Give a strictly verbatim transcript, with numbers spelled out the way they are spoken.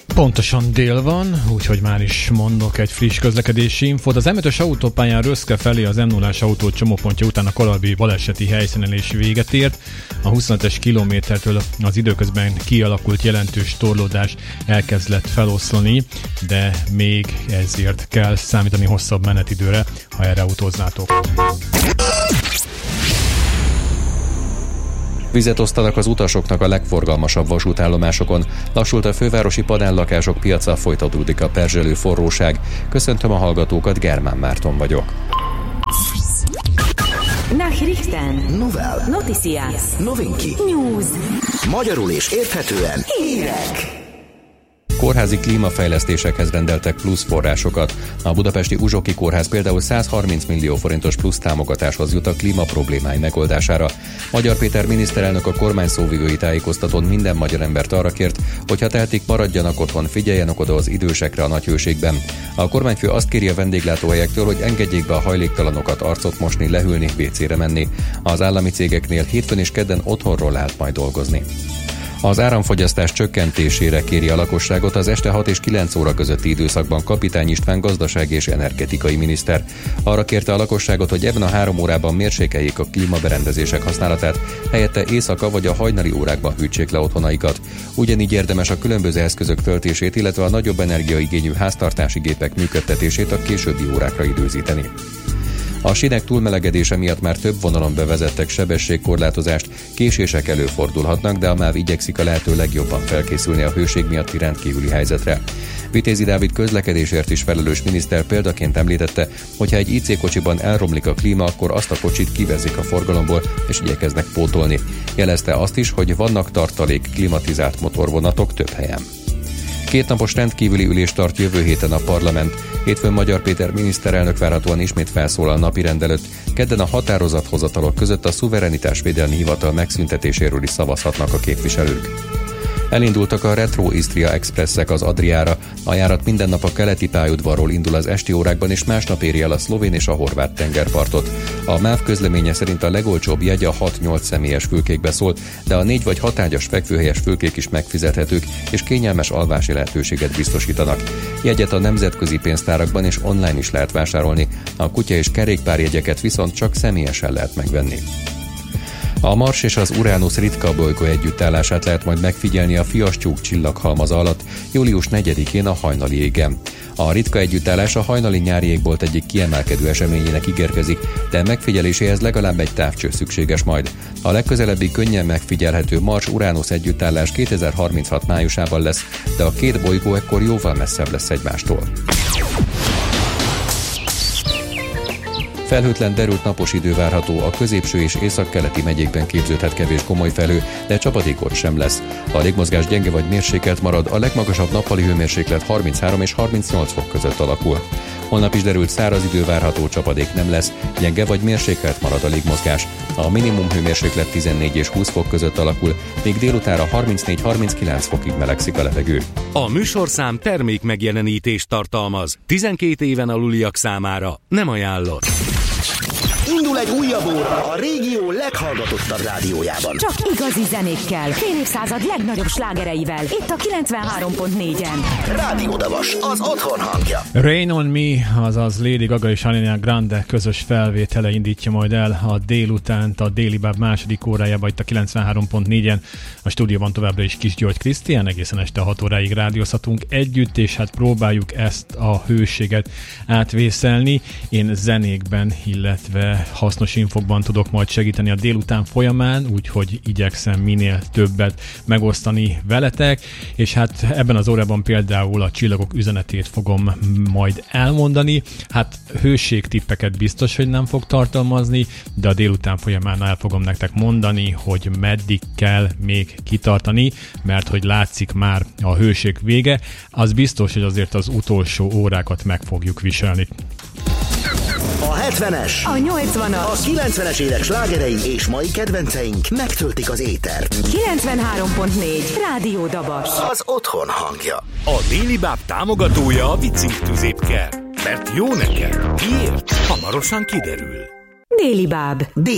Pontosan dél van, úgyhogy már is mondok egy friss közlekedési infót. Az em ötös autópályán Röszke felé az em nullás autó csomópontja után a Kalabbi baleseti helyszínen is véget ért. A huszonötös kilométertől az időközben kialakult jelentős torlódás elkezdett feloszlani, de még ezért kell számítani hosszabb menetidőre, ha erre autóznátok. Vizet osztanak az utasoknak a legforgalmasabb vasútállomásokon. Lassult a fővárosi padánlakások piaca, folytatódik a perzselő forróság. Köszöntöm a hallgatókat, Germán Márton vagyok. Nachrichten. Novel. Noticias. Novinki. News. Magyarul és érthetően. Hírek. Kórházi klímafejlesztésekhez rendeltek plusz forrásokat. A budapesti Uzsoki Kórház például százharminc millió forintos plusz támogatáshoz jut a klíma problémái megoldására. Magyar Péter miniszterelnök a kormány szóvivői tájékoztatón minden magyar embert arra kért, hogy ha tehetik, maradjanak otthon, figyeljenek oda az idősekre a nagyhőségben. A kormányfő azt kéri a vendéglátóhelyektől, hogy engedjék be a hajléktalanokat arcot mosni, lehűlni, vécére menni. Az állami cégeknél hétfőn és kedden otthonról lehet majd dolgozni. Az áramfogyasztás csökkentésére kéri a lakosságot az este hat és kilenc óra közötti időszakban Kapitány István gazdasági és energetikai miniszter. Arra kérte a lakosságot, hogy ebben a három órában mérsékeljék a klímaberendezések használatát, helyette éjszaka vagy a hajnali órákban hűtsék le otthonaikat. Ugyanígy érdemes a különböző eszközök töltését, illetve a nagyobb energiaigényű háztartási gépek működtetését a későbbi órákra időzíteni. A sínek túlmelegedése miatt már több vonalon bevezettek sebességkorlátozást, késések előfordulhatnak, de a MÁV igyekszik a lehető legjobban felkészülni a hőség miatti rendkívüli helyzetre. Vitézi Dávid közlekedésért is felelős miniszter példaként említette, hogy ha egy í cé kocsiban elromlik a klíma, akkor azt a kocsit kivezik a forgalomból, és igyekeznek pótolni. Jelezte azt is, hogy vannak tartalék klimatizált motorvonatok több helyen. Kétnapos rendkívüli ülést tart jövő héten a parlament. Hétfőn Magyar Péter miniszterelnök várhatóan ismét felszólal napirend előtt. Kedden a határozathozatalok között a szuverenitásvédelmi hivatal megszüntetéséről is szavazhatnak a képviselők. Elindultak a Retro Istria Expresszek az Adriára. A járat minden nap a keleti pályaudvarról indul az esti órákban, és másnap éri el a szlovén és a horvát tengerpartot. A MÁV közleménye szerint a legolcsóbb jegy a hat-nyolc személyes fülkékbe szól, de a négy vagy hat ágyas fekvőhelyes fülkék is megfizethetők, és kényelmes alvási lehetőséget biztosítanak. Jegyet a nemzetközi pénztárakban és online is lehet vásárolni. A kutya és kerékpárjegyeket viszont csak személyesen lehet megvenni. A Mars és az Uránusz ritka bolygó együttállását lehet majd megfigyelni a Fiaschuk csillaghalmaza alatt július negyedikén a hajnali égen. A ritka együttállás a hajnali nyári égbolt egyik kiemelkedő eseményének ígérkezik, de megfigyeléséhez legalább egy távcső szükséges majd. A legközelebbi könnyen megfigyelhető Mars-Uránusz együttállás kétezer-harminchat májusában lesz, de a két bolygó ekkor jóval messzebb lesz egymástól. Felhőtlen, derült napos idő várható, a középső és északkeleti megyékben képződhet kevés komoly felhő, de csapadékot sem lesz. A légmozgás gyenge vagy mérsékelt marad, a legmagasabb nappali hőmérséklet harminchárom és harmincnyolc fok között alakul. Holnap is derült, száraz idő várható, csapadék nem lesz, gyenge vagy mérsékelt marad a légmozgás. A minimum hőmérséklet tizennégy és húsz fok között alakul, míg délutára harmincnégy-harminckilenc fokig melegszik a levegő. A műsorszám termék megjelenítést tartalmaz. tizenkét éven aluliak számára nem ajánlott. Indul egy újabb óra a régió leghallgatottabb rádiójában. Csak igazi zenékkel, fél évszázad legnagyobb slágereivel. Itt a kilencvenhárom pont négyen. Rádió Davas, az otthon hangja. Rain on Me, azaz Lady Gaga és Ariana Grande közös felvétele indítja majd el a délutánt a Déli Báb második órájában itt a kilencvenhárom pont négyen. A stúdióban továbbra is Kis György Krisztián, egészen este hat óráig rádiózhatunk együtt, és hát próbáljuk ezt a hőséget átvészelni. Én zenékben, illetve hasznos infokban tudok majd segíteni a délután folyamán, úgyhogy igyekszem minél többet megosztani veletek, és hát ebben az órában például a csillagok üzenetét fogom majd elmondani. Hát hőségtippeket biztos, hogy nem fog tartalmazni, de a délután folyamán el fogom nektek mondani, hogy meddig kell még kitartani, mert hogy látszik már a hőség vége, az biztos, hogy azért az utolsó órákat meg fogjuk viselni. A hetvenes, A nyolcvanas, a kilencvenes évek slágerei és mai kedvenceink megtöltik az étert. kilencvenhárom pont négy. Rádió Dabas. Az otthon hangja. A Déli Báb támogatója a Vicink tüzépker. Mert jó neked. Miért? Hamarosan kiderül. Déli Báb.